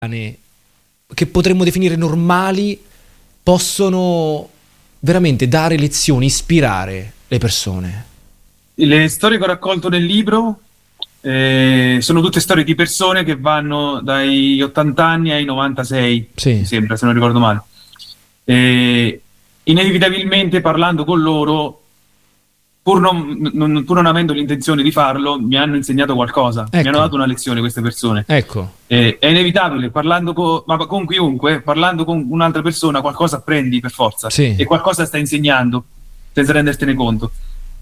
che potremmo definire normali possono veramente dare lezioni, ispirare le persone? Le storie che ho raccolto nel libro sono tutte storie di persone che vanno dai 80 anni ai 96, Sì. mi sembra, se non ricordo male. Inevitabilmente parlando con loro, pur non avendo l'intenzione di farlo, mi hanno insegnato qualcosa, mi hanno dato una lezione queste persone. Ecco. È inevitabile, parlando con chiunque, parlando con un'altra persona, qualcosa apprendi per forza, Sì. e qualcosa stai insegnando senza rendertene conto.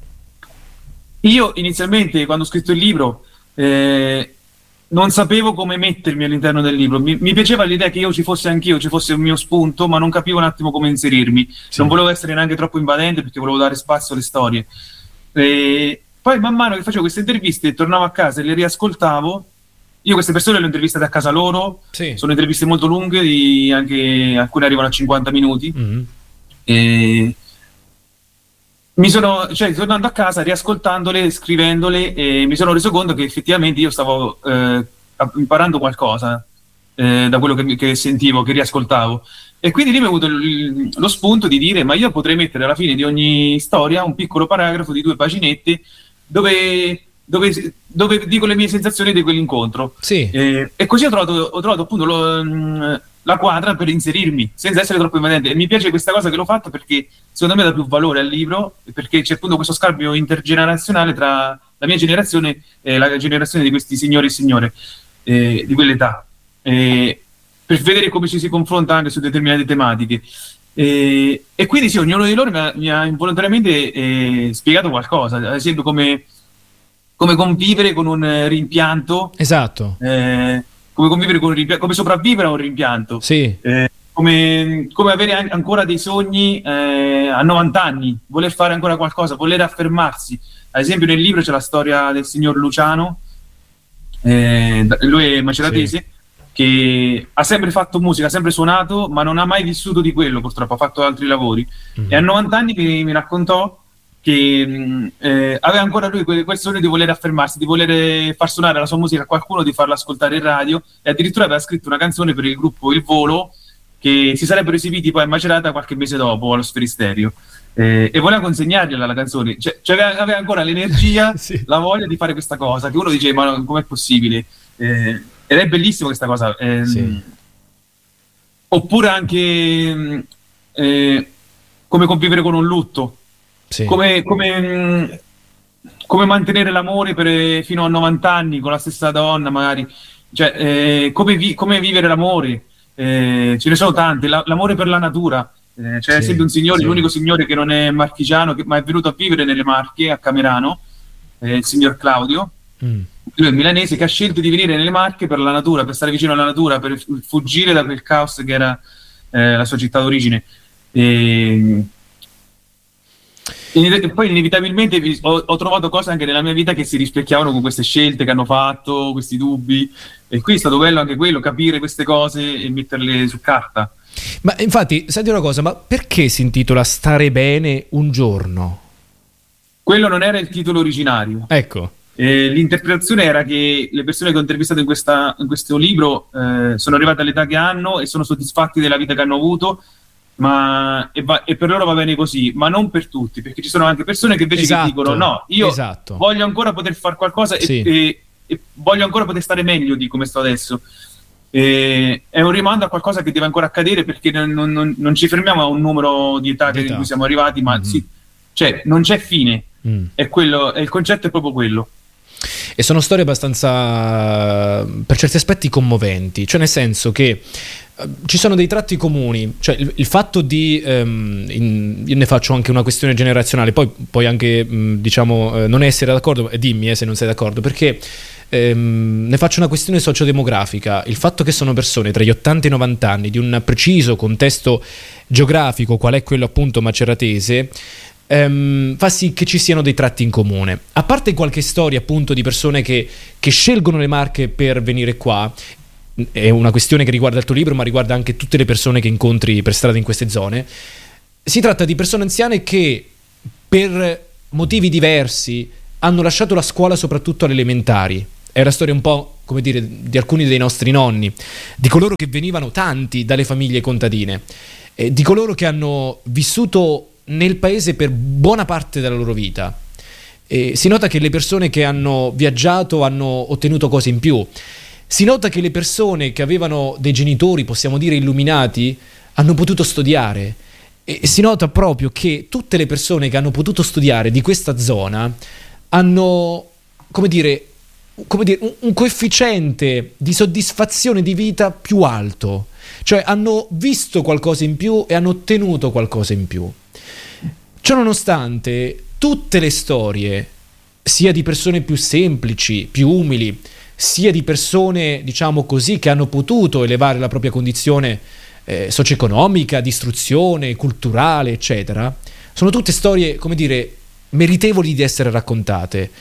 Io inizialmente, quando ho scritto il libro, non sapevo come mettermi all'interno del libro. Mi piaceva l'idea che io ci fossi anch'io, ci fosse un mio spunto, ma non capivo un attimo come inserirmi. Sì. Non volevo essere neanche troppo invadente perché volevo dare spazio alle storie. Poi man mano che facevo queste interviste, tornavo a casa e le riascoltavo. Io queste persone le ho intervistate a casa loro. Sì. Sono interviste molto lunghe, anche alcune arrivano a 50 minuti. Mm-hmm. Tornando a casa, riascoltandole, scrivendole, mi sono reso conto che effettivamente io stavo imparando qualcosa da quello che sentivo, che riascoltavo. E quindi lì mi è avuto lo spunto di dire: ma io potrei mettere alla fine di ogni storia un piccolo paragrafo di 2 paginette dove dico le mie sensazioni di quell'incontro. Sì. E così ho trovato appunto la quadra per inserirmi senza essere troppo invadente. E mi piace questa cosa che l'ho fatta perché secondo me dà più valore al libro, perché c'è appunto questo scambio intergenerazionale tra la mia generazione e la generazione di questi signori e signore di quell'età, per vedere come ci si confronta anche su determinate tematiche. E quindi sì, ognuno di loro mi ha involontariamente spiegato qualcosa, ad esempio come convivere con un rimpianto. Esatto. Come convivere con un rimpianto, come sopravvivere a un rimpianto. Sì. Come avere ancora dei sogni a 90 anni, voler fare ancora qualcosa, voler affermarsi. Ad esempio nel libro c'è la storia del signor Luciano, lui è maceratese, sì, che ha sempre fatto musica, ha sempre suonato, ma non ha mai vissuto di quello, purtroppo, ha fatto altri lavori. E a 90 anni mi raccontò che aveva ancora lui quel sogno di voler affermarsi, di voler far suonare la sua musica a qualcuno, di farla ascoltare in radio, e addirittura aveva scritto una canzone per il gruppo Il Volo, che si sarebbero esibiti poi a Macerata qualche mese dopo allo Sferisterio, e voleva consegnargliela la canzone, aveva ancora l'energia, sì, la voglia di fare questa cosa, che uno dice: ma com'è possibile? Ed è bellissima questa cosa. Sì. Oppure anche come convivere con un lutto. Sì. Come mantenere l'amore fino a 90 anni con la stessa donna, magari, come vivere l'amore. Ce ne sono tante. L'amore per la natura. C'è sì, ad esempio un signore, sì, l'unico signore che non è marchigiano, ma è venuto a vivere nelle Marche, a Camerano, il signor Claudio. Lui è milanese, che ha scelto di venire nelle Marche per la natura, per stare vicino alla natura, per fuggire da quel caos che era la sua città d'origine. E poi inevitabilmente ho trovato cose anche nella mia vita che si rispecchiavano con queste scelte che hanno fatto, questi dubbi, e qui è stato bello anche quello, capire queste cose e metterle su carta. Ma infatti, senti una cosa, ma perché si intitola Stare bene un giorno? Quello non era il titolo originario. Ecco. L'interpretazione era che le persone che ho intervistato in questo libro sono arrivate all'età che hanno e sono soddisfatti della vita che hanno avuto, e per loro va bene così, ma non per tutti, perché ci sono anche persone che invece, esatto, che dicono: no, io, esatto, voglio ancora poter fare qualcosa, sì, e voglio ancora poter stare meglio di come sto adesso. È un rimando a qualcosa che deve ancora accadere, perché non ci fermiamo a un numero di età in cui siamo arrivati, ma sì, non c'è fine. È il concetto è proprio quello. E sono storie abbastanza, per certi aspetti, commoventi, cioè nel senso che ci sono dei tratti comuni, cioè il fatto di io ne faccio anche una questione generazionale, poi anche non essere d'accordo, dimmi se non sei d'accordo, perché ne faccio una questione sociodemografica. Il fatto che sono persone tra gli 80 e i 90 anni di un preciso contesto geografico, qual è quello appunto maceratese, fa sì che ci siano dei tratti in comune. A parte qualche storia appunto di persone che scelgono le Marche per venire qua, è una questione che riguarda il tuo libro, ma riguarda anche tutte le persone che incontri per strada in queste zone. Si tratta di persone anziane che per motivi diversi hanno lasciato la scuola, soprattutto alle elementari. È una storia un po' come dire, di alcuni dei nostri nonni, di coloro che venivano tanti dalle famiglie contadine, di coloro che hanno vissuto nel paese per buona parte della loro vita. Si nota che le persone che hanno viaggiato hanno ottenuto cose in più. Si nota che le persone che avevano dei genitori, possiamo dire illuminati, hanno potuto studiare. E si nota proprio che tutte le persone che hanno potuto studiare di questa zona hanno, come dire, un coefficiente di soddisfazione di vita più alto. Cioè hanno visto qualcosa in più e hanno ottenuto qualcosa in più. Ciononostante, tutte le storie, sia di persone più semplici, più umili, sia di persone, diciamo così, che hanno potuto elevare la propria condizione socio-economica, di istruzione, culturale, eccetera, sono tutte storie, come dire, meritevoli di essere raccontate.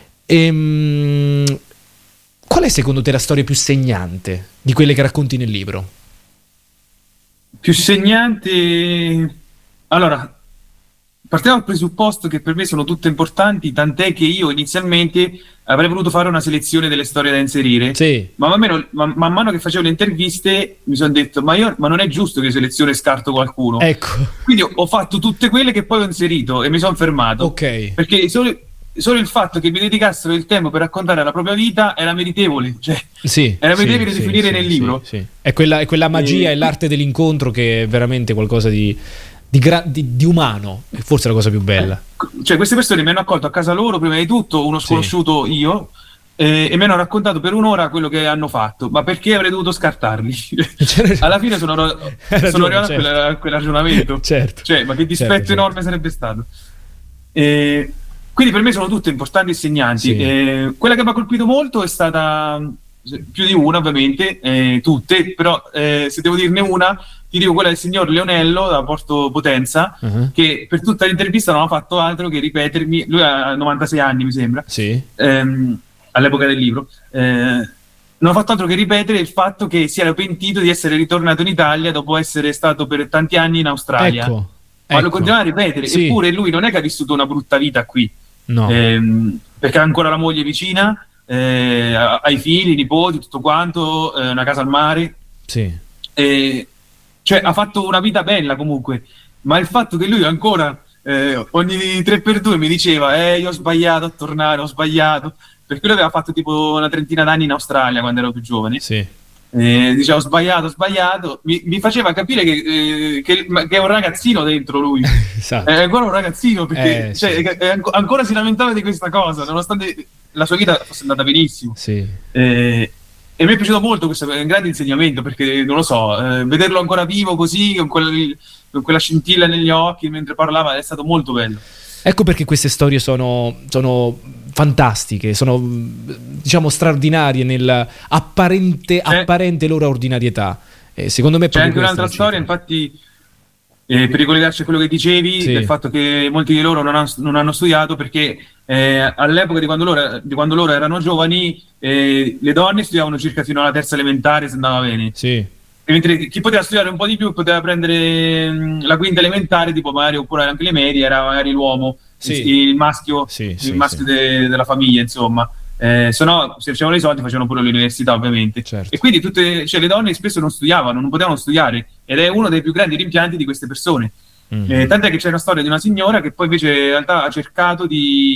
Qual è secondo te la storia più segnante di quelle che racconti nel libro? Più segnante? Allora, partiamo dal presupposto che per me sono tutte importanti, tant'è che io inizialmente avrei voluto fare una selezione delle storie da inserire, sì. Ma man mano che facevo le interviste mi sono detto ma non è giusto che selezione e scarto qualcuno. Ecco. Quindi ho fatto tutte quelle che poi ho inserito e mi sono fermato. Ok. Perché solo il fatto che mi dedicassero il tempo per raccontare la propria vita era meritevole, cioè sì, era meritevole sì, di finire sì, nel libro. Sì. È quella magia e l'arte dell'incontro che è veramente qualcosa di umano, è forse la cosa più bella. Cioè queste persone mi hanno accolto a casa loro, prima di tutto uno sconosciuto io, e mi hanno raccontato per un'ora quello che hanno fatto, ma perché avrei dovuto scartarli? Alla fine sono arrivato a quel ragionamento, certo. Cioè, ma che dispetto enorme sarebbe stato. Quindi per me sono tutte importanti e segnanti. Sì. Quella che mi ha colpito molto è stata più di una, ovviamente, tutte, però se devo dirne una, ti dico quella del signor Leonello da Porto Potenza, che per tutta l'intervista non ha fatto altro che ripetermi, lui ha 96 anni mi sembra, sì. All'epoca del libro, non ha fatto altro che ripetere il fatto che si era pentito di essere ritornato in Italia dopo essere stato per tanti anni in Australia. Ma lo continuava a ripetere, sì. Eppure lui non è che ha vissuto una brutta vita qui, no. Perché ha ancora la moglie vicina, ha i figli, i nipoti, tutto quanto, una casa al mare, sì. Cioè ha fatto una vita bella comunque, ma il fatto che lui ancora ogni 3x2 mi diceva io ho sbagliato a tornare, ho sbagliato, perché lui aveva fatto tipo una trentina d'anni in Australia quando ero più giovane, sì. Diceva ho sbagliato, mi faceva capire che è un ragazzino dentro lui. Esatto. È ancora un ragazzino, perché sì. ancora si lamentava di questa cosa nonostante la sua vita fosse andata benissimo, sì. E mi è piaciuto molto, questo è un grande insegnamento, perché non lo so, vederlo ancora vivo così con quella scintilla negli occhi mentre parlava è stato molto bello. Ecco perché queste storie sono fantastiche, sono diciamo straordinarie nell'apparente loro ordinarietà. Secondo me c'è anche un'altra storia, infatti, per ricollegarci a quello che dicevi, sì. del fatto che molti di loro non hanno studiato, perché all'epoca di quando loro erano giovani, le donne studiavano circa fino alla terza elementare, se andava bene. Sì. Mentre chi poteva studiare un po' di più poteva prendere la quinta elementare, tipo magari, oppure anche le medie, era magari l'uomo, sì. il maschio, della famiglia, insomma. Se no, se facevano i soldi, facevano pure l'università, ovviamente. Certo. E quindi le donne spesso non studiavano, non potevano studiare, ed è uno dei più grandi rimpianti di queste persone. Tant'è che c'è una storia di una signora che poi invece in realtà ha cercato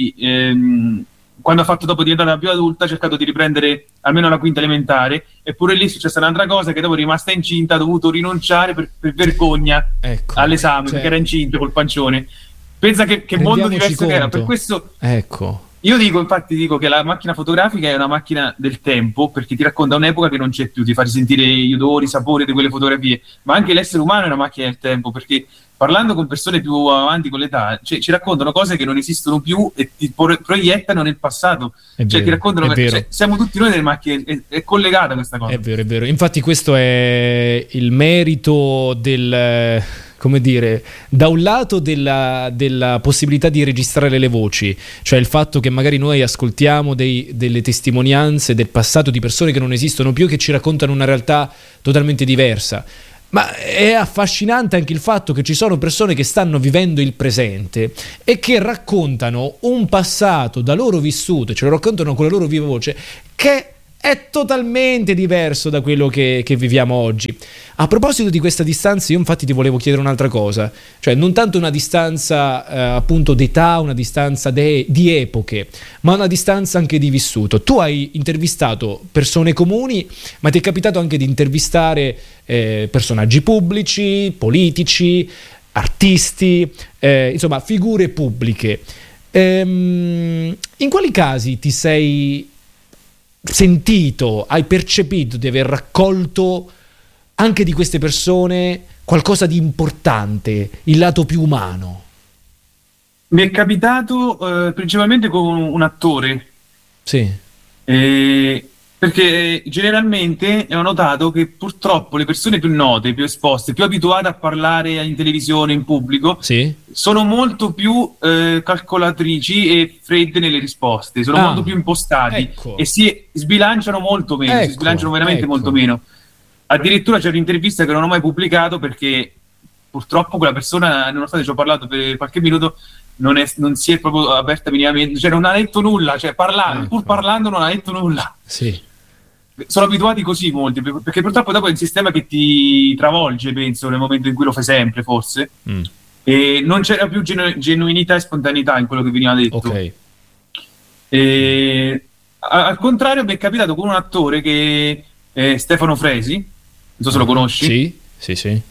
di... quando ha fatto dopo diventata più adulta, ha cercato di riprendere almeno la quinta elementare, eppure lì è successa un'altra cosa, che dopo è rimasta incinta, ha dovuto rinunciare per vergogna all'esame, perché era incinta col pancione. Pensa che mondo diverso che era, per questo io dico che la macchina fotografica è una macchina del tempo, perché ti racconta un'epoca che non c'è più, ti fa risentire gli odori, i sapori di quelle fotografie, ma anche l'essere umano è una macchina del tempo, perché parlando con persone più avanti con l'età, cioè, ci raccontano cose che non esistono più e ti proiettano nel passato. Ti raccontano siamo tutti noi delle macchine, è collegata questa cosa. È vero. Infatti questo è il merito del... come dire, da un lato della possibilità di registrare le voci, cioè il fatto che magari noi ascoltiamo delle testimonianze del passato di persone che non esistono più, che ci raccontano una realtà totalmente diversa. Ma è affascinante anche il fatto che ci sono persone che stanno vivendo il presente e che raccontano un passato da loro vissuto, ce lo raccontano con la loro viva voce, che è totalmente diverso da quello che viviamo oggi. A proposito di questa distanza, io infatti ti volevo chiedere un'altra cosa, cioè non tanto una distanza appunto d'età, una distanza di epoche, ma una distanza anche di vissuto. Tu hai intervistato persone comuni, ma ti è capitato anche di intervistare personaggi pubblici, politici, artisti, insomma figure pubbliche. In quali casi ti sei sentito, hai percepito di aver raccolto anche di queste persone qualcosa di importante, il lato più umano? Mi è capitato principalmente con un attore. Sì. Perché generalmente ho notato che purtroppo le persone più note, più esposte, più abituate a parlare in televisione, in pubblico, Sì. sono molto più calcolatrici e fredde nelle risposte, sono molto più impostati, ecco. e si sbilanciano molto meno, si sbilanciano veramente molto meno. Addirittura c'è un'intervista che non ho mai pubblicato perché purtroppo quella persona, nonostante ci ho parlato per qualche minuto, non si è proprio aperta minimamente, cioè non ha detto nulla, cioè pur parlando non ha detto nulla. Sì. Sono abituati così molti, perché purtroppo dopo è un sistema che ti travolge, penso, nel momento in cui lo fai sempre, forse. E non c'era più genuinità e spontaneità in quello che veniva detto. Ok. Al contrario, mi è capitato con un attore che è Stefano Fresi, non so se lo conosci. Sì.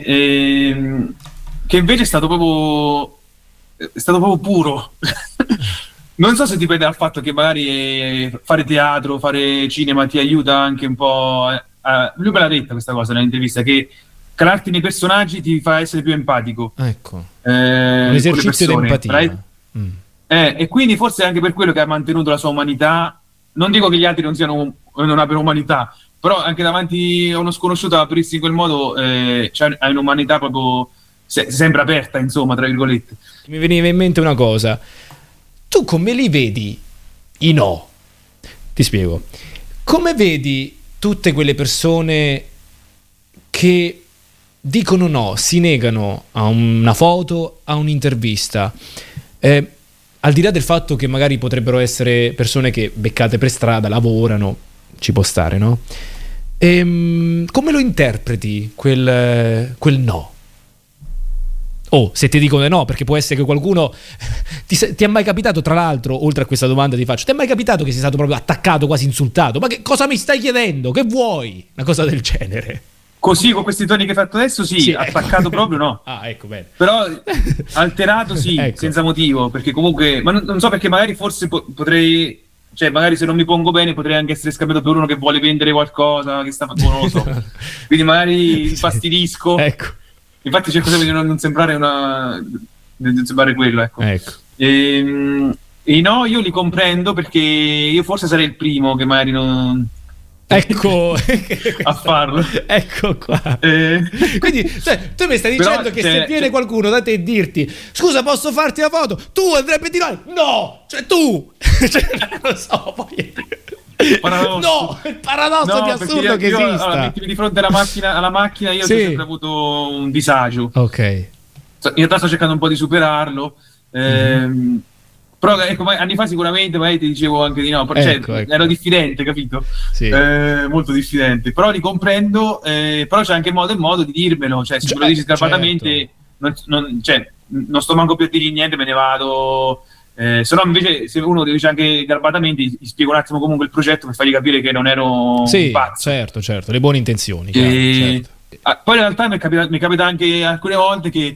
Che invece è stato proprio puro. Non so se dipende dal fatto che magari fare teatro, fare cinema ti aiuta anche un po'. Lui me l'ha detta questa cosa nell'intervista, che calarti nei personaggi ti fa essere più empatico. Ecco. Un esercizio di empatia. E quindi forse è anche per quello che ha mantenuto la sua umanità. Non dico che gli altri non abbiano umanità, però anche davanti a uno sconosciuto aprirsi in quel modo, hai un'umanità proprio sempre aperta, insomma, tra virgolette. Mi veniva in mente una cosa. Tu come li vedi i no? Ti spiego. Come vedi tutte quelle persone che dicono no, si negano a una foto, a un'intervista, al di là del fatto che magari potrebbero essere persone che beccate per strada, lavorano, ci può stare, no? Come lo interpreti quel no? Se ti dicono no, perché può essere che qualcuno ti è mai capitato, tra l'altro, oltre a questa domanda ti faccio, ti è mai capitato che sei stato proprio attaccato, quasi insultato? Ma che cosa mi stai chiedendo? Che vuoi? Una cosa del genere. Così, con questi toni che hai fatto adesso, sì, attaccato proprio no. Ecco, bene. Però alterato sì, ecco. Senza motivo, perché comunque, ma non so, perché magari forse potrei, cioè magari se non mi pongo bene potrei anche essere scambiato per uno che vuole vendere qualcosa, che sta facendo, non lo so. Quindi magari infastidisco. Ecco. Infatti cerco sempre di non sembrare di sembrare quello, ecco. E no, io li comprendo, perché io forse sarei il primo che magari non... Ecco a farlo. Ecco qua. Quindi tu mi stai dicendo che se viene qualcuno da te e dirti scusa, posso farti la foto? Tu Andrea Pettinari? No! Cioè tu! Non lo so, poi... Paradosso. No, il paradosso più assurdo che esista. Allora, mettimi di fronte alla macchina, io ho sempre avuto un disagio. Ok. In realtà sto cercando un po' di superarlo. Però ecco, anni fa sicuramente magari ti dicevo anche di no, ecco. Ero diffidente, capito? Sì. Molto diffidente. Però li comprendo, però c'è anche modo e modo di dirmelo. Cioè, se me lo dici sgarbatamente, non sto manco più a dirgli niente, me ne vado. Se no, invece, se uno dice anche garbatamente, gli spiego un attimo comunque il progetto per fargli capire che non ero un pazzo. Certo, le buone intenzioni. Certo. Poi in realtà mi capita anche alcune volte che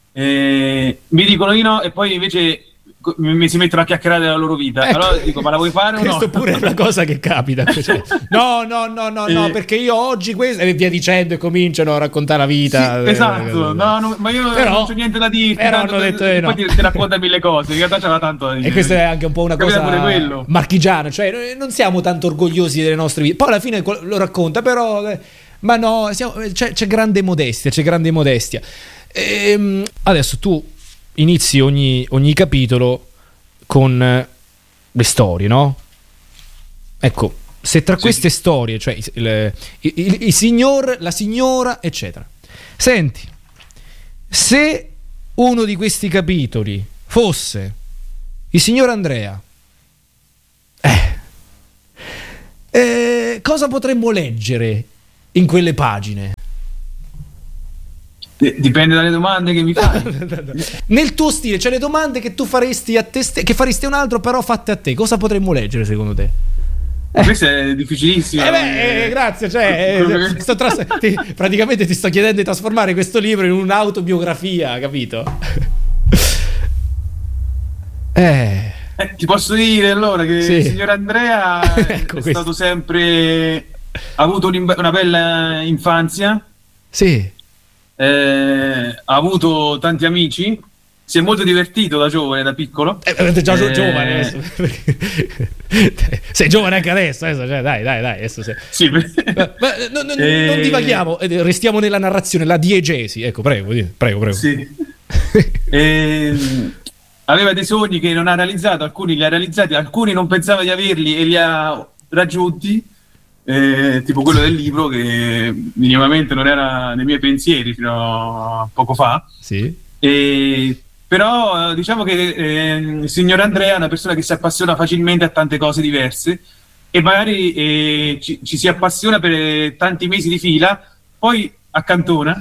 mi dicono di no e poi invece mi si mettono a chiacchierare della loro vita. Ecco. Allora dico, ma la vuoi fare o no? Questo pure è una cosa che capita. Cioè, no, perché io oggi questo, e via dicendo, e cominciano a raccontare la vita. Sì, esatto, ma io non c'ho niente da dirti. Però hanno detto no. Poi ti racconta mille cose, in realtà c'era tanto da dire. E questa è anche un po' una cosa marchigiana, cioè non siamo tanto orgogliosi delle nostre vite. Poi alla fine lo racconta, però... Ma no, c'è grande modestia. Adesso tu inizi ogni capitolo con le storie, no? Ecco, se tra queste storie, cioè il signor, la signora, eccetera. Senti, se uno di questi capitoli fosse il signor Andrea, Cosa potremmo leggere in quelle pagine? Dipende dalle domande che mi fai. Nel tuo stile, cioè le domande che tu faresti a te che faresti a un altro però fatte a te, cosa potremmo leggere secondo te? Questo è difficilissimo. Grazie, cioè, praticamente ti sto chiedendo di trasformare questo libro in un'autobiografia, capito? Ti posso dire allora che sì. Il signor Andrea ecco, è stato sempre, ha avuto una bella infanzia. Sì. Ha avuto tanti amici, si è molto divertito da giovane, da piccolo. Già giovane adesso. Sei giovane anche adesso, cioè, dai adesso sei. Sì, non divaghiamo, restiamo nella narrazione, la diegesi. Ecco, prego. Sì. Aveva dei sogni che non ha realizzato, alcuni li ha realizzati, alcuni non pensava di averli e li ha raggiunti. Tipo quello del libro che minimamente non era nei miei pensieri fino a poco fa. Sì. Però diciamo che il signor Andrea è una persona che si appassiona facilmente a tante cose diverse e magari ci si appassiona per tanti mesi di fila, poi accantona,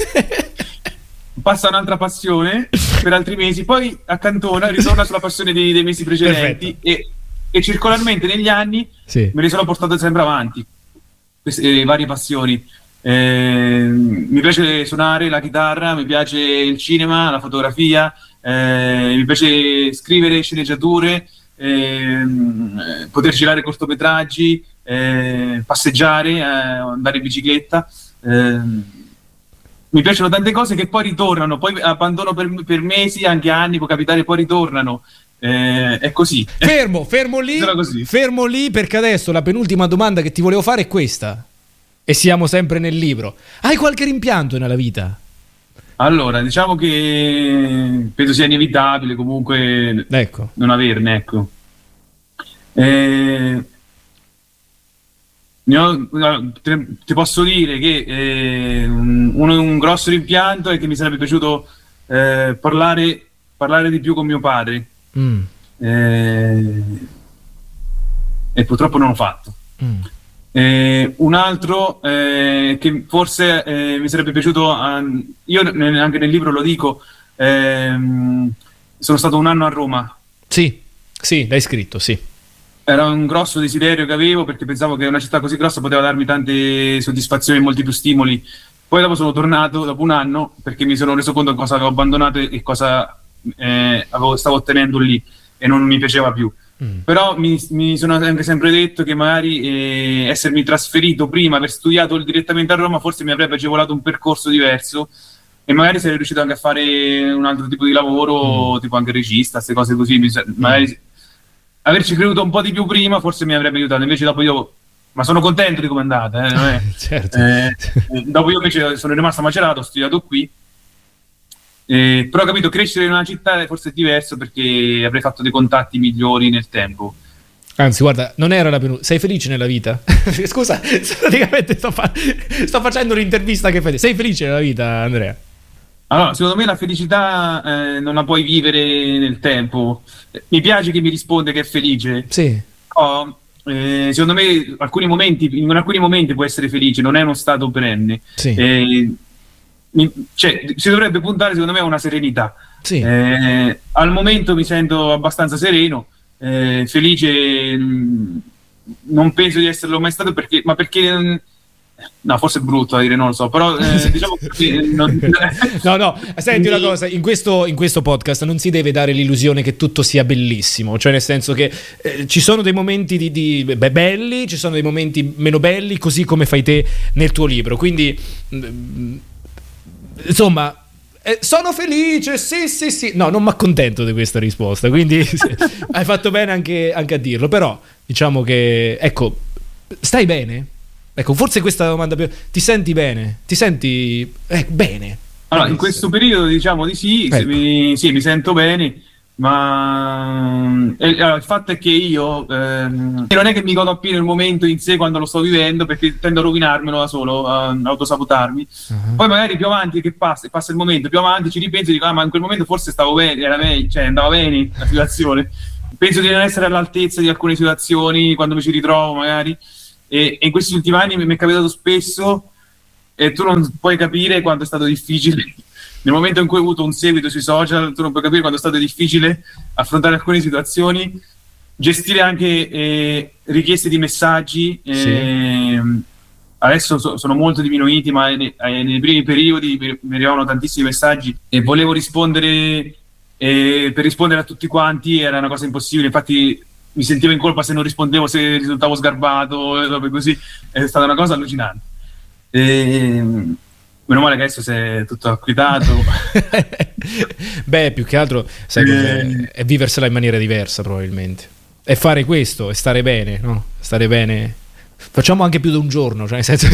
passa un'altra passione per altri mesi, poi accantona, ritorna sulla passione dei mesi precedenti e circolarmente negli anni sì. Me ne sono portato sempre avanti queste varie passioni. Mi piace suonare la chitarra, mi piace il cinema, la fotografia, mi piace scrivere sceneggiature, poter girare cortometraggi, passeggiare, andare in bicicletta. Mi piacciono tante cose che poi ritornano, poi abbandono per mesi, anche anni, può capitare, poi ritornano. È così. Fermo lì perché adesso la penultima domanda che ti volevo fare è questa. E siamo sempre nel libro. Hai qualche rimpianto nella vita? Allora, diciamo che penso sia inevitabile comunque non averne, ecco. Ti posso dire che un grosso rimpianto è che mi sarebbe piaciuto parlare di più con mio padre. E purtroppo non l'ho fatto. Un altro che forse mi sarebbe piaciuto, io anche nel libro lo dico, sono stato un anno a Roma. Sì, l'hai scritto, sì. Era un grosso desiderio che avevo perché pensavo che una città così grossa poteva darmi tante soddisfazioni e molti più stimoli. Poi dopo sono tornato dopo un anno perché mi sono reso conto di cosa avevo abbandonato e cosa stavo ottenendo lì e non mi piaceva più. Però mi sono anche sempre detto che magari essermi trasferito prima, aver studiato direttamente a Roma, forse mi avrebbe agevolato un percorso diverso e magari sarei riuscito anche a fare un altro tipo di lavoro, tipo anche regista, queste cose così. Magari averci creduto un po' di più prima forse mi avrebbe aiutato. Invece dopo io, ma sono contento di come è andata, certo. Dopo io invece sono rimasto a Macerata, ho studiato qui. Però ho capito, crescere in una città forse è diverso perché avrei fatto dei contatti migliori nel tempo. Anzi, guarda, non era la penultima. Sei felice nella vita? Scusa, praticamente sto facendo un'intervista che fai. Sei felice nella vita, Andrea? Allora, secondo me la felicità non la puoi vivere nel tempo. Mi piace che mi risponde che è felice. Sì. Secondo me in alcuni momenti può essere felice, non è uno stato perenne. Sì. Si dovrebbe puntare secondo me a una serenità. Sì. Al momento mi sento abbastanza sereno, felice non penso di esserlo mai stato perché no, forse è brutto da dire, non lo so, però diciamo che no, senti una cosa, in questo podcast non si deve dare l'illusione che tutto sia bellissimo, cioè nel senso che ci sono dei momenti belli, ci sono dei momenti meno belli, così come fai te nel tuo libro, quindi insomma sono felice, sì. No, non mi accontento di questa risposta, quindi hai fatto bene anche a dirlo. Però diciamo che, ecco, stai bene? Ecco, forse questa è la domanda più... Ti senti bene? Ti senti bene? Allora, in questo periodo diciamo di sì, ecco. Mi sento bene, ma il fatto è che io non è che mi godo appieno il momento in sé quando lo sto vivendo, perché tendo a rovinarmelo da solo, a autosabotarmi. Poi magari più avanti che passa il momento, più avanti ci ripenso e dico ma in quel momento forse stavo bene, era meglio, cioè andava bene la situazione. Penso di non essere all'altezza di alcune situazioni quando mi ci ritrovo magari, e in questi ultimi anni mi è capitato spesso, e tu non puoi capire quanto è stato difficile. Nel momento in cui hai avuto un seguito sui social, tu non puoi capire quanto è stato difficile affrontare alcune situazioni, gestire anche richieste di messaggi. Adesso sono molto diminuiti, ma nei primi periodi mi arrivavano tantissimi messaggi e volevo rispondere, per rispondere a tutti quanti era una cosa impossibile. Infatti mi sentivo in colpa se non rispondevo, se risultavo sgarbato, così. È stata una cosa allucinante. Meno male che adesso si è tutto acquietato. Beh, più che altro sai è viversela in maniera diversa, probabilmente. E fare questo e stare bene, no? Stare bene. Facciamo anche più di un giorno, cioè nel senso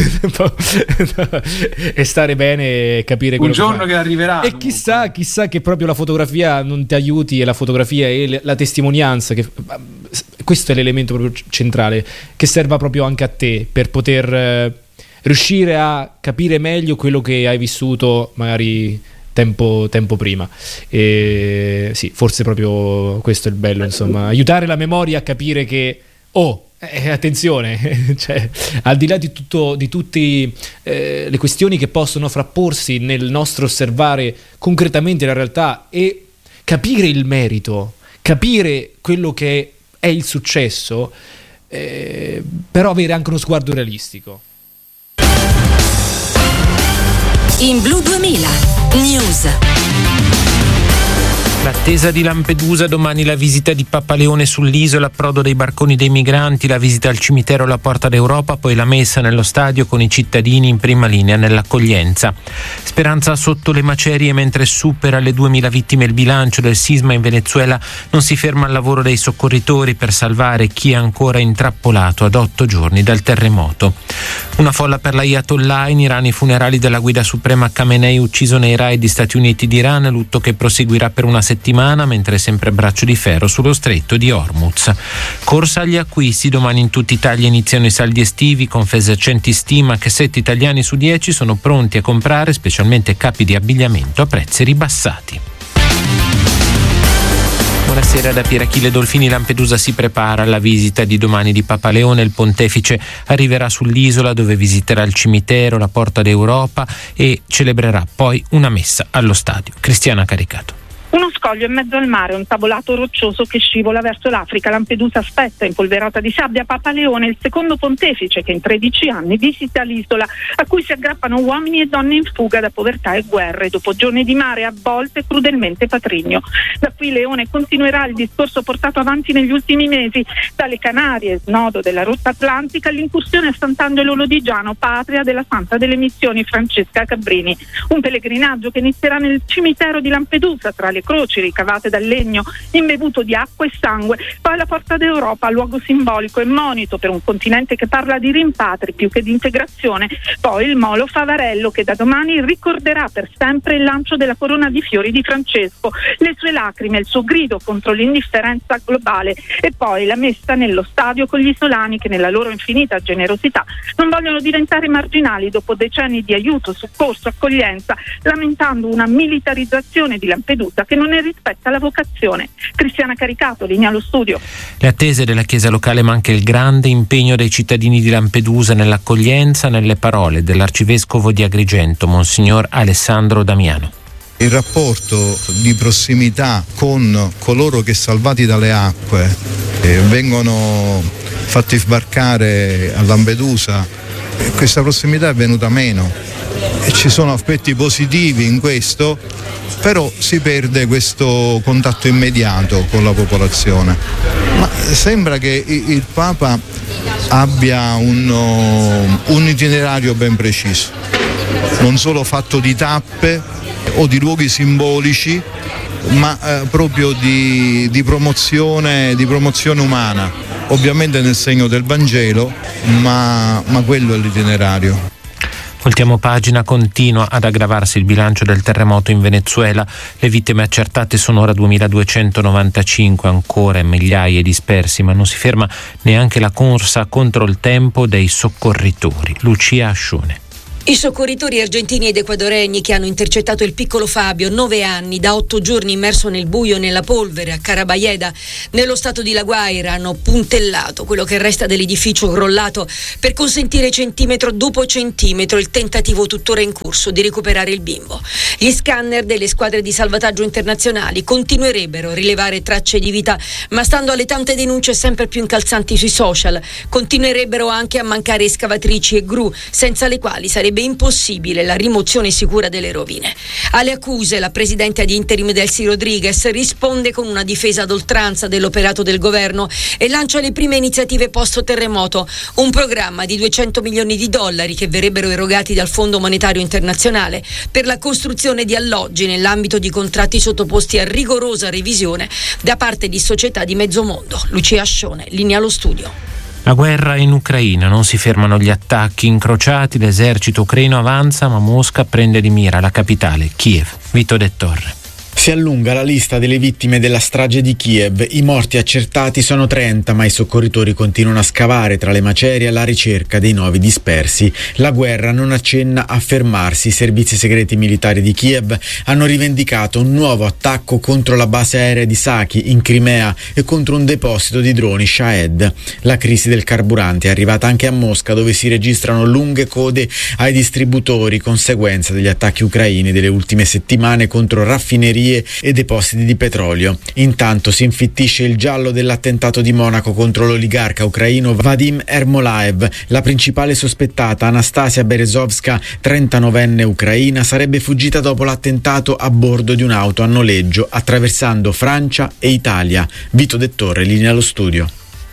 e stare bene e capire quello un giorno che arriverà. E chissà che proprio la fotografia non ti aiuti, e la fotografia e la testimonianza, che questo è l'elemento proprio centrale, che serva proprio anche a te per poter riuscire a capire meglio quello che hai vissuto magari tempo prima. E sì, forse proprio questo è il bello, insomma, aiutare la memoria a capire che attenzione, cioè, al di là di tutte le questioni che possono frapporsi nel nostro osservare concretamente la realtà e capire il merito, capire quello che è il successo, però avere anche uno sguardo realistico. In Blu 2000 News. L'attesa di Lampedusa, domani la visita di Papa Leone sull'isola, approdo dei barconi dei migranti, la visita al cimitero alla Porta d'Europa, poi la messa nello stadio con i cittadini in prima linea nell'accoglienza. Speranza sotto le macerie mentre supera le 2000 vittime il bilancio del sisma in Venezuela. Non si ferma il lavoro dei soccorritori per salvare chi è ancora intrappolato ad 8 giorni dal terremoto. Una folla per l'Ayatollah, in Iran i funerali della guida suprema Khamenei, ucciso nei raid di Stati Uniti ed Iran, lutto che proseguirà per una settimana, mentre sempre braccio di ferro sullo stretto di Hormuz. Corsa agli acquisti, domani in tutta Italia iniziano i saldi estivi. Confesercenti stima che 7 italiani su 10 sono pronti a comprare specialmente capi di abbigliamento a prezzi ribassati. Buonasera da Pierachille Dolfini. Lampedusa si prepara alla visita di domani di Papa Leone. Il pontefice arriverà sull'isola, dove visiterà il cimitero, la Porta d'Europa e celebrerà poi una messa allo stadio. Cristiana Caricato. Uno scoglio in mezzo al mare, un tavolato roccioso che scivola verso l'Africa. Lampedusa aspetta, impolverata di sabbia, Papa Leone, il secondo pontefice che in 13 anni visita l'isola, a cui si aggrappano uomini e donne in fuga da povertà e guerre, dopo giorni di mare a volte crudelmente patrigno. Da qui Leone continuerà il discorso portato avanti negli ultimi mesi, dalle Canarie, snodo della rotta atlantica, all'incursione a Sant'Angelo Lodigiano, patria della Santa delle Missioni Francesca Cabrini. Un pellegrinaggio che inizierà nel cimitero di Lampedusa, tra le croci ricavate dal legno imbevuto di acqua e sangue, poi la Porta d'Europa, luogo simbolico e monito per un continente che parla di rimpatri più che di integrazione, poi il Molo Favarello, che da domani ricorderà per sempre il lancio della corona di fiori di Francesco, le sue lacrime, il suo grido contro l'indifferenza globale, e poi la messa nello stadio con gli isolani che nella loro infinita generosità non vogliono diventare marginali dopo decenni di aiuto, soccorso, accoglienza, lamentando una militarizzazione di Lampedusa che non ne rispetta la vocazione. Cristiana Caricato, linea allo studio. Le attese della Chiesa locale, ma anche il grande impegno dei cittadini di Lampedusa nell'accoglienza, nelle parole dell'arcivescovo di Agrigento, Monsignor Alessandro Damiano. Il rapporto di prossimità con coloro che, salvati dalle acque, vengono fatti sbarcare a Lampedusa, questa prossimità è venuta meno e ci sono aspetti positivi in questo, però si perde questo contatto immediato con la popolazione. Ma sembra che il Papa abbia un itinerario ben preciso, non solo fatto di tappe o di luoghi simbolici, ma proprio di promozione umana, ovviamente nel segno del Vangelo, ma quello è l'itinerario. Voltiamo pagina, continua ad aggravarsi il bilancio del terremoto in Venezuela. Le vittime accertate sono ora 2295, ancora migliaia dispersi, ma non si ferma neanche la corsa contro il tempo dei soccorritori. Lucia Ascione. I soccorritori argentini ed ecuadoregni che hanno intercettato il piccolo Fabio, 9 anni, da 8 giorni immerso nel buio e nella polvere a Carabayeda, nello stato di La Guaira, hanno puntellato quello che resta dell'edificio crollato per consentire centimetro dopo centimetro il tentativo tuttora in corso di recuperare il bimbo. Gli scanner delle squadre di salvataggio internazionali continuerebbero a rilevare tracce di vita, ma stando alle tante denunce sempre più incalzanti sui social, continuerebbero anche a mancare escavatrici e gru, senza le quali sarebbe impossibile la rimozione sicura delle rovine. Alle accuse la presidente ad interim Delcy Rodriguez risponde con una difesa ad oltranza dell'operato del governo e lancia le prime iniziative post terremoto, un programma di $200 milioni che verrebbero erogati dal Fondo Monetario Internazionale per la costruzione di alloggi nell'ambito di contratti sottoposti a rigorosa revisione da parte di società di mezzo mondo. Lucia Ascione, linea allo studio. La guerra in Ucraina, non si fermano gli attacchi incrociati, l'esercito ucraino avanza ma Mosca prende di mira la capitale, Kiev. Vito De Torre. Si allunga la lista delle vittime della strage di Kiev. I morti accertati sono 30, ma i soccorritori continuano a scavare tra le macerie alla ricerca dei 9 dispersi. La guerra non accenna a fermarsi. I servizi segreti militari di Kiev hanno rivendicato un nuovo attacco contro la base aerea di Saki in Crimea e contro un deposito di droni Shahed. La crisi del carburante è arrivata anche a Mosca, dove si registrano lunghe code ai distributori, conseguenza degli attacchi ucraini delle ultime settimane contro raffinerie e depositi di petrolio. Intanto si infittisce il giallo dell'attentato di Monaco contro l'oligarca ucraino Vadim Ermolaev. La principale sospettata, Anastasia Berezovska, 39enne ucraina, sarebbe fuggita dopo l'attentato a bordo di un'auto a noleggio attraversando Francia e Italia. Vito De Torre, linea allo studio.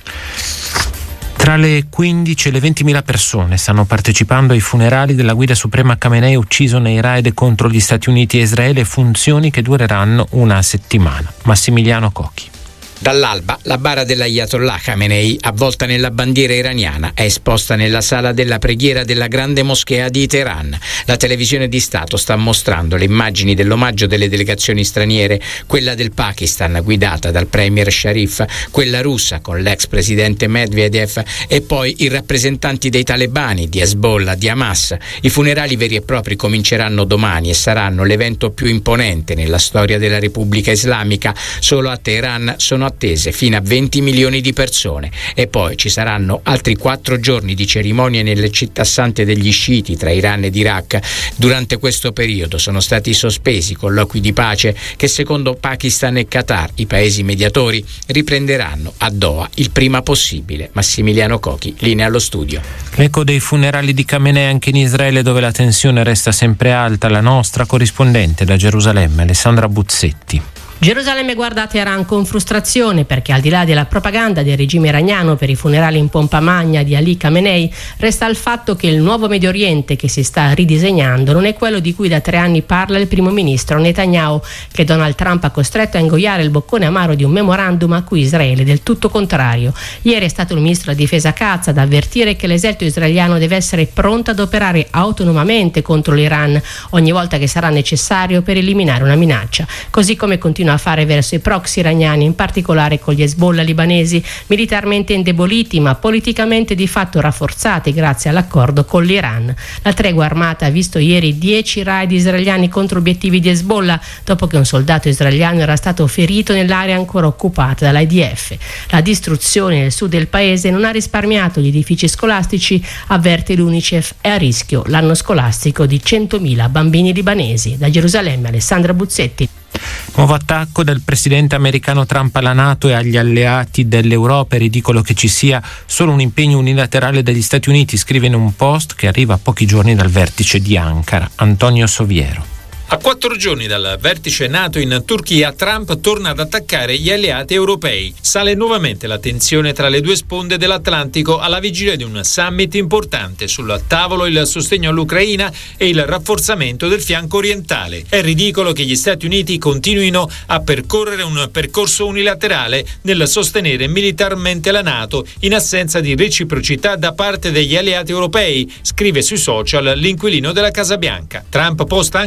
Tra le 15 e le 20.000 persone stanno partecipando ai funerali della guida suprema Khamenei ucciso nei raid contro gli Stati Uniti e Israele, funzioni che dureranno una settimana. Massimiliano Cocchi. Dall'alba la bara dell'Ayatollah Khamenei, avvolta nella bandiera iraniana, è esposta nella sala della preghiera della grande moschea di Teheran. La televisione di Stato sta mostrando le immagini dell'omaggio delle delegazioni straniere, quella del Pakistan guidata dal premier Sharif, quella russa con l'ex presidente Medvedev e poi i rappresentanti dei talebani, di Hezbollah, di Hamas. I funerali veri e propri cominceranno domani e saranno l'evento più imponente nella storia della Repubblica Islamica. Solo a Teheran sono attese fino a 20 milioni di persone e poi ci saranno altri 4 giorni di cerimonie nelle città sante degli sciiti tra Iran ed Iraq. Durante questo periodo sono stati sospesi colloqui di pace che secondo Pakistan e Qatar, i paesi mediatori, riprenderanno a Doha il prima possibile. Massimiliano Cocchi, linea allo studio. L'eco dei funerali di Khamenei anche in Israele, dove la tensione resta sempre alta. La nostra corrispondente da Gerusalemme, Alessandra Buzzetti. Gerusalemme guarda a Teheran con frustrazione perché al di là della propaganda del regime iraniano per i funerali in pompa magna di Ali Khamenei, resta il fatto che il nuovo Medio Oriente che si sta ridisegnando non è quello di cui da 3 anni parla il primo ministro Netanyahu, che Donald Trump ha costretto a ingoiare il boccone amaro di un memorandum a cui Israele è del tutto contrario. Ieri è stato il ministro della difesa Katz ad avvertire che l'esercito israeliano deve essere pronto ad operare autonomamente contro l'Iran ogni volta che sarà necessario per eliminare una minaccia, così come continua a fare verso i proxy iraniani, in particolare con gli Hezbollah libanesi, militarmente indeboliti ma politicamente di fatto rafforzati grazie all'accordo con l'Iran. La tregua armata ha visto ieri 10 raid israeliani contro obiettivi di Hezbollah dopo che un soldato israeliano era stato ferito nell'area ancora occupata dall'IDF. La distruzione nel sud del paese non ha risparmiato gli edifici scolastici, avverte l'UNICEF, è a rischio l'anno scolastico di 100.000 bambini libanesi. Da Gerusalemme, Alessandra Buzzetti. Nuovo attacco del presidente americano Trump alla NATO e agli alleati dell'Europa. È ridicolo che ci sia solo un impegno unilaterale degli Stati Uniti, scrive in un post che arriva a pochi giorni dal vertice di Ankara. Antonio Soviero. A 4 giorni dal vertice NATO in Turchia, Trump torna ad attaccare gli alleati europei. Sale nuovamente la tensione tra le due sponde dell'Atlantico alla vigilia di un summit importante. Sul tavolo il sostegno all'Ucraina e il rafforzamento del fianco orientale. È ridicolo che gli Stati Uniti continuino a percorrere un percorso unilaterale nel sostenere militarmente la NATO in assenza di reciprocità da parte degli alleati europei, scrive sui social l'inquilino della Casa Bianca. Trump posta anche quanto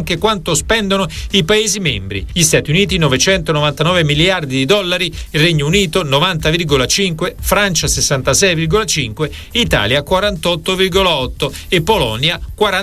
quanto spendono i Paesi membri. Gli Stati Uniti 999 miliardi di dollari, il Regno Unito 90,5, Francia 66,5, Italia 48,8 e Polonia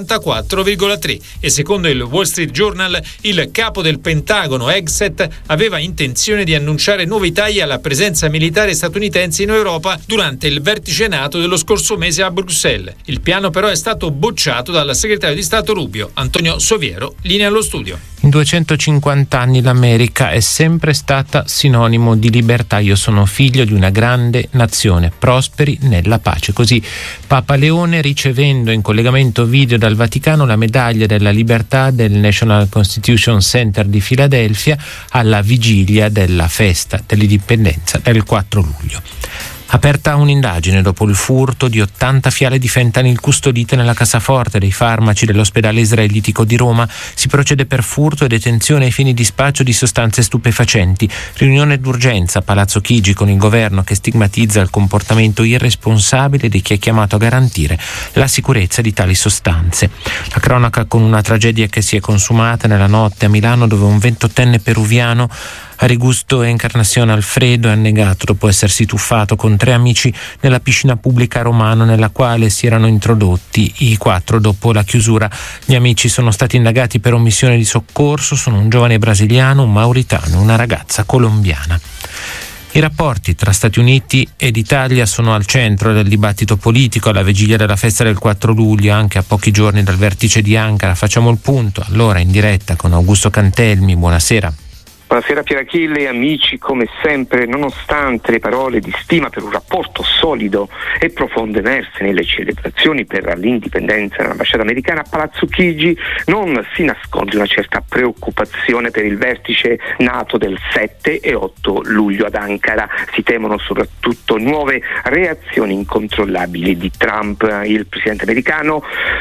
44,3. E secondo il Wall Street Journal il capo del Pentagono Hegseth aveva intenzione di annunciare nuovi tagli alla presenza militare statunitense in Europa durante il vertice NATO dello scorso mese a Bruxelles. Il piano però è stato bocciato dal segretario di Stato Rubio. Antonio Soviero, linea allo studio. In 250 anni l'America è sempre stata sinonimo di libertà. Io sono figlio di una grande nazione, prosperi nella pace. Così Papa Leone, ricevendo in collegamento video dal Vaticano la medaglia della libertà del National Constitution Center di Filadelfia alla vigilia della festa dell'indipendenza del 4 luglio. Aperta un'indagine dopo il furto di 80 fiale di fentanyl custodite nella cassaforte dei farmaci dell'ospedale israelitico di Roma. Si procede per furto e detenzione ai fini di spaccio di sostanze stupefacenti. Riunione d'urgenza a Palazzo Chigi con il governo che stigmatizza il comportamento irresponsabile di chi è chiamato a garantire la sicurezza di tali sostanze. La cronaca con una tragedia che si è consumata nella notte a Milano, dove un 28enne peruviano, Arigusto Encarnación Alfredo, è annegato dopo essersi tuffato con 3 amici nella piscina pubblica a Romano, nella quale si erano introdotti i 4 dopo la chiusura. Gli amici sono stati indagati per omissione di soccorso. Sono un giovane brasiliano, un mauritano e una ragazza colombiana. I rapporti tra Stati Uniti ed Italia sono al centro del dibattito politico alla vigilia della festa del 4 luglio, anche a pochi giorni dal vertice di Ankara. Facciamo il punto allora in diretta con Augusto Cantelmi. Buonasera. Buonasera Pierachille, amici, come sempre, nonostante le parole di stima per un rapporto solido e profondo emerse nelle celebrazioni per l'indipendenza dell'ambasciata americana, a Palazzo Chigi non si nasconde una certa preoccupazione per il vertice NATO del 7 e 8 luglio ad Ankara. Si temono soprattutto nuove reazioni incontrollabili di Trump. Il presidente americano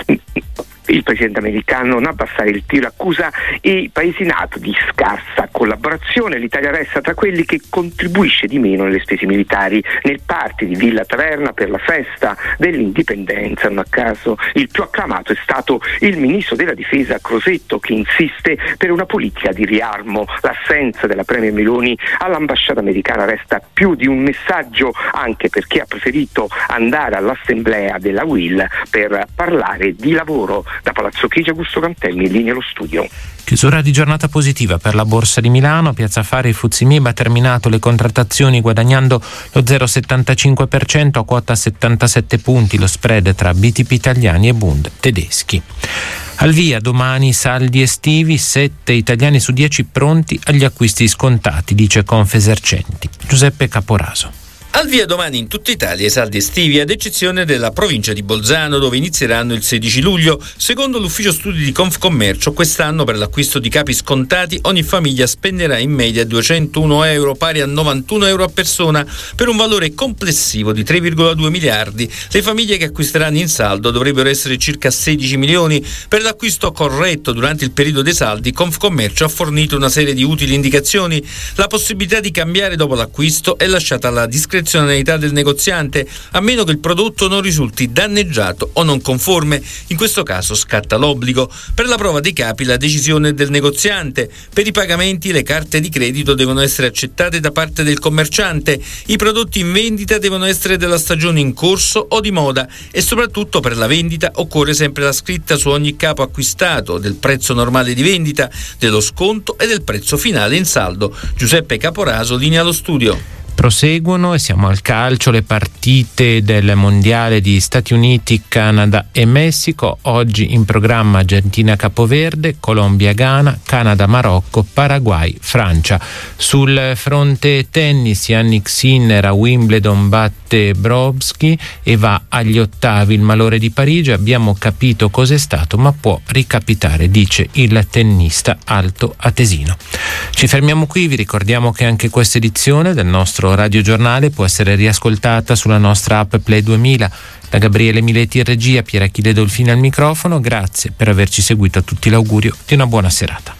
non abbassare il tiro, accusa i paesi NATO di scarsa collaborazione. L'Italia resta tra quelli che contribuisce di meno nelle spese militari. Nel party di Villa Taverna per la festa dell'indipendenza, non a caso il più acclamato è stato il ministro della difesa Crosetto, che insiste per una politica di riarmo. L'assenza della premier Meloni all'ambasciata americana resta più di un messaggio, anche perché ha preferito andare all'assemblea della UIL per parlare di lavoro. Da Palazzo Chigi, Augusto Cantelmi, in linea allo studio. Chiusura di giornata positiva per la Borsa di Milano. Piazza Affari Fuzzi MIB ha terminato le contrattazioni guadagnando lo 0,75% a quota 77 punti, lo spread tra BTP italiani e Bund tedeschi. Al via domani saldi estivi, 7 italiani su 10 pronti agli acquisti scontati, dice Confesercenti. Giuseppe Caporaso. Al via domani in tutta Italia i saldi estivi, ad eccezione della provincia di Bolzano, dove inizieranno il 16 luglio. Secondo l'ufficio studi di Confcommercio, quest'anno per l'acquisto di capi scontati ogni famiglia spenderà in media 201 euro, pari a 91 euro a persona, per un valore complessivo di 3,2 miliardi. Le famiglie che acquisteranno in saldo dovrebbero essere circa 16 milioni. Per l'acquisto corretto durante il periodo dei saldi, Confcommercio ha fornito una serie di utili indicazioni. La possibilità di cambiare dopo l'acquisto è lasciata alla discrezionalità del negoziante, a meno che il prodotto non risulti danneggiato o non conforme. In questo caso scatta l'obbligo. Per la prova dei capi la decisione è del negoziante. Per i pagamenti le carte di credito devono essere accettate da parte del commerciante. I prodotti in vendita devono essere della stagione in corso o di moda, e soprattutto per la vendita occorre sempre la scritta su ogni capo acquistato del prezzo normale di vendita, dello sconto e del prezzo finale in saldo. Giuseppe Caporaso, linea allo studio. Proseguono e siamo al calcio, le partite del mondiale di Stati Uniti, Canada e Messico. Oggi in programma Argentina-Capoverde, Colombia-Ghana, Canada-Marocco, Paraguay-Francia. Sul fronte tennis, Jannik Sinner a Wimbledon batte Brodski e va agli ottavi. Il malore di Parigi, abbiamo capito cos'è stato, ma può ricapitare, dice il tennista altoatesino. Ci fermiamo qui, vi ricordiamo che anche questa edizione del nostro radiogiornale può essere riascoltata sulla nostra app Play 2000. Da Gabriele Miletti in regia, Pierachille Dolfini al microfono. Grazie per averci seguito, a tutti l'augurio di una buona serata.